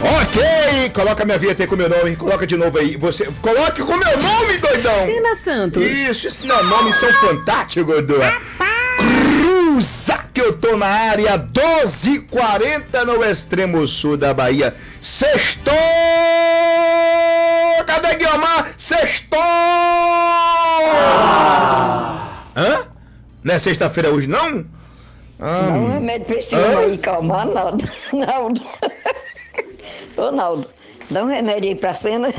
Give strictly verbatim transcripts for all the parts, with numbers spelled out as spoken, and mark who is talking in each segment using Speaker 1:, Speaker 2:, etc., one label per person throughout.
Speaker 1: Ok, coloca minha vinheta aí com meu nome, coloca de novo aí. Você, coloque com meu nome, doidão.
Speaker 2: Cima Santos.
Speaker 1: Isso, isso não, nomes são fantásticos, doidão. Cruza que eu tô na área, doze e quarenta no extremo sul da Bahia. Sextou! Cadê Guilmar? Sextou! Ah. Hã? Não é sexta-feira hoje, não?
Speaker 3: Ah. Dá um remédio pra esse homem aí, calma, Naldo. Naldo. Ô, Naldo, dá um remédio aí pra cena.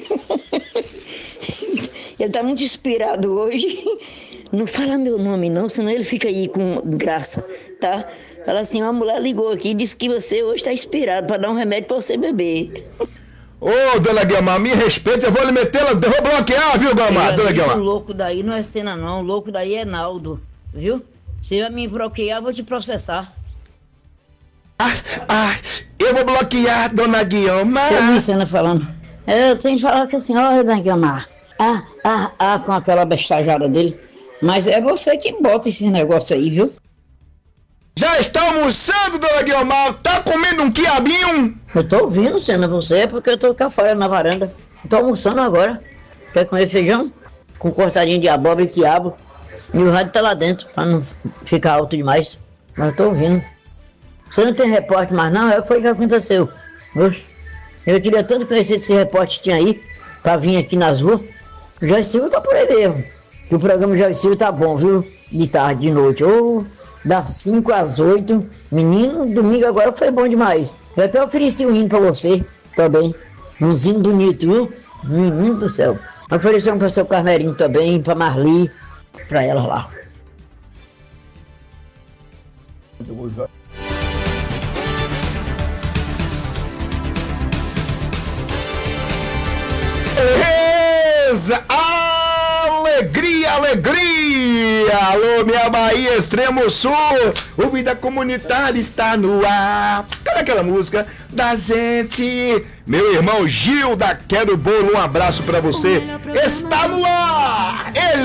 Speaker 3: Ele tá muito inspirado hoje. Não fala meu nome não, senão ele fica aí com graça, tá? Fala assim, uma mulher ligou aqui e disse que você hoje tá inspirado pra dar um remédio pra você beber.
Speaker 1: Ô, oh, dona Guilmar, me respeita, eu vou lhe meter, eu vou bloquear, viu, Guilmar, dona Guilmar?
Speaker 3: O louco daí não é cena não, o louco daí é Naldo, viu? Se vai me bloquear, eu vou te processar.
Speaker 1: Ah, ah, eu vou bloquear, dona Guilmar.
Speaker 3: Eu vi cena falando. Eu tenho que falar com a senhora, dona Guilmar. Ah, ah, ah, com aquela bestajada dele. Mas é você que bota esse negócio aí, viu?
Speaker 1: Já está almoçando, dona Guilmar? Tá comendo um quiabinho?
Speaker 3: Eu tô ouvindo, Cena, você é porque eu tô cá fora na varanda. Tô almoçando agora. Quer comer feijão? Com cortadinho de abóbora e quiabo. E o rádio tá lá dentro, pra não ficar alto demais. Mas eu tô ouvindo. Você não tem repórter mais não? É o que foi que aconteceu. Oxe, eu queria tanto conhecer esse repórter que tinha aí, pra vir aqui nas ruas. O Jorge Silva tá por aí mesmo. Que o programa Jorge Silva tá bom, viu? De tarde, de noite. Ou oh, das cinco às oito. Menino, domingo agora foi bom demais. Eu até ofereci um hino pra você também. Um hino bonito, viu? Menino do céu. Ofereci um pra seu Carmerinho também, pra Marli, pra ela lá.
Speaker 1: Beleza! Alegria, alegria! Alô, minha Bahia, extremo sul! O Vida Comunitária está no ar! Cadê aquela música da gente? Meu irmão Gil da Quero Bolo, um abraço pra você! Está no ar! Ele